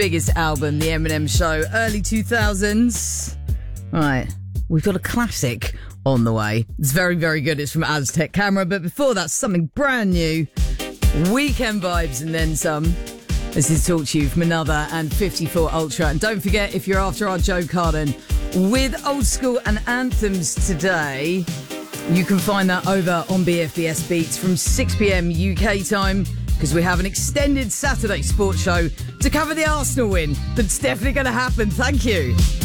biggest album, The Eminem Show, early 2000s. Right, we've got a classic on the way. It's very, very good. It's from Aztec Camera, but before that, something brand new. Weekend vibes and then some. This is Talk to You from Another and 54 Ultra. And don't forget, if you're after our Joe Carden with old school and anthems today, you can find that over on BFBS Beats from 6 p.m. UK time, because we have an extended Saturday sports show to cover the Arsenal win. That's definitely going to happen. Thank you.